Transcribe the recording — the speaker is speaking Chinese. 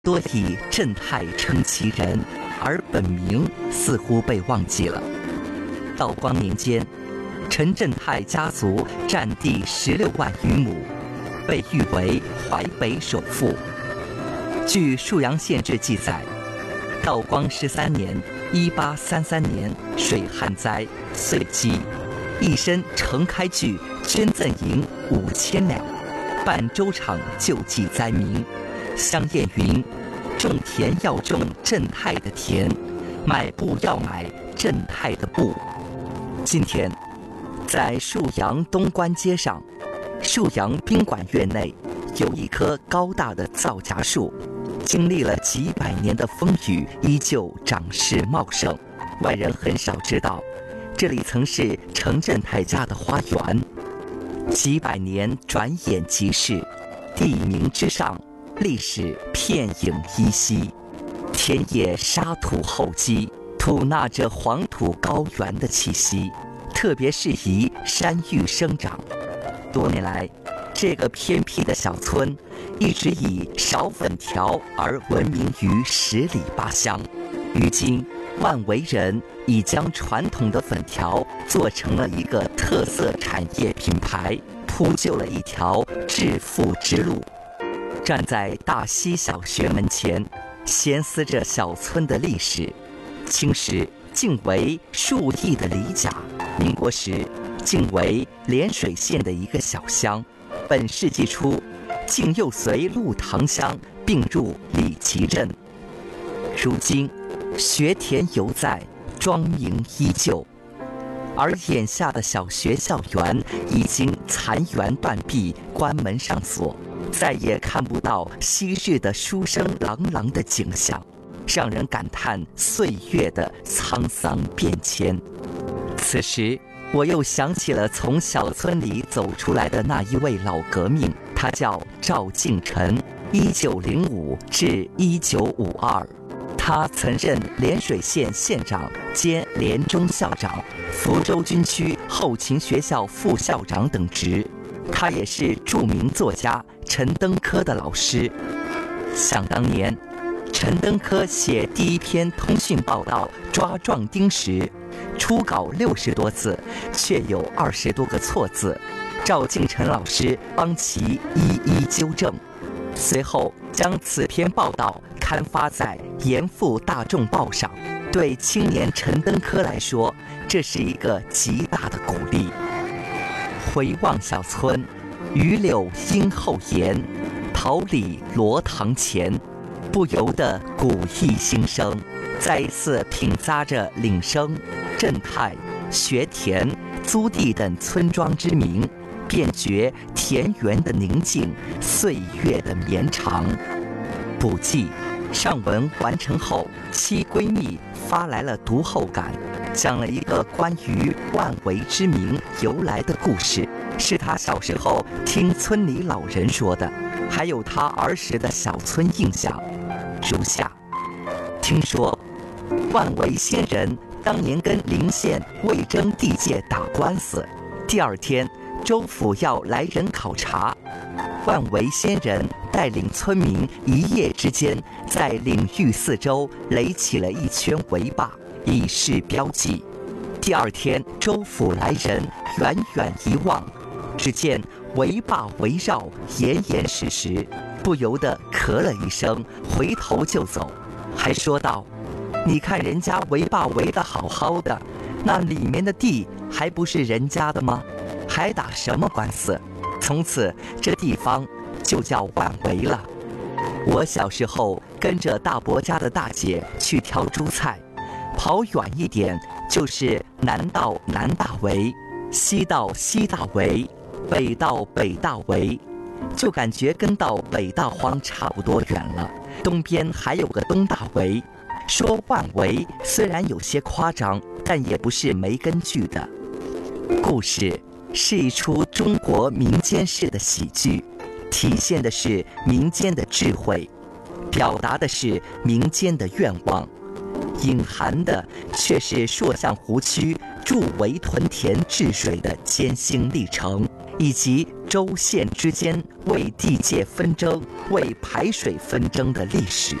多以郑泰称其人，而本名似乎被忘记了。道光年间，陈正泰家族占地16万余亩，被誉为淮北首富。据《沭阳县志》记载，道光13年（1833年）水旱灾，岁饥，一身承开具捐赠银5000两，办粥厂救济灾民。相谚云：种田要种正泰的田，买布要买正泰的布。今天，在沭阳东关街上，沭阳宾馆院内有一棵高大的皂荚树，经历了几百年的风雨，依旧长势茂盛。外人很少知道，这里曾是陈正泰家的花园。几百年转眼即逝，地名之上，历史片影依稀。田野沙土厚积，吐纳着黄土高原的气息，特别适宜山芋生长。多年来，这个偏僻的小村一直以烧粉条而闻名于10里8乡。如今，万围人已将传统的粉条做成了一个特色产业品牌，铺就了一条致富之路。站在大溪小学门前，闲思着小村的历史。清时竟为数亿的里甲，民国时竟为涟水县的一个小乡，本世纪初竟又随鹿塘乡并入里集镇。如今学田犹在，庄名依旧，而眼下的小学校园已经残垣断壁，关门上锁，再也看不到昔日的书声朗朗的景象，让人感叹岁月的沧桑变迁。此时，我又想起了从小村里走出来的那一位老革命，他叫赵敬臣，1905至1952。他曾任涟水县县长兼涟中校长、福州军区后勤学校副校长等职。他也是著名作家陈登科的老师。想当年，陈登科写第一篇通讯报道抓壮丁时，初稿60多字，却有20多个错字，赵敬臣老师帮其一一纠正。随后将此篇报道刊发在《严复大众报》上，对青年陈登科来说，这是一个极大的鼓励。回望小村，榆柳荫后檐，桃李罗堂前，不由得古意新生。再一次品咂着岭生、正泰、学田、租地等村庄之名，便觉田园的宁静，岁月的绵长。补记上文完成后，妻闺蜜发来了读后感，讲了一个关于万围之名由来的故事，是她小时候听村里老人说的，还有她儿时的小村印象。如下：听说万围仙人当年跟临县魏征地界打官司，第二天州府要来人考察，万围仙人带领村民一夜之间在领域四周垒起了一圈围坝，以示标记。第二天州府来人，远远一望，只见围坝围绕，严严实实，不由得咳了一声，回头就走，还说道：你看人家围坝围得好好的，那里面的地还不是人家的吗？还打什么官司？从此这地方就叫万围了。我小时候跟着大伯家的大姐去挑猪菜，跑远一点就是南到南大围，西到西大围，北到北大围，就感觉跟到北大荒差不多远了。东边还有个东大围。说万围虽然有些夸张，但也不是没根据的。故事是一出中国民间式的喜剧，体现的是民间的智慧，表达的是民间的愿望，隐含的却是朔象湖区筑围屯田治水的艰辛历程，以及州县之间为地界纷争、为排水纷争的历史。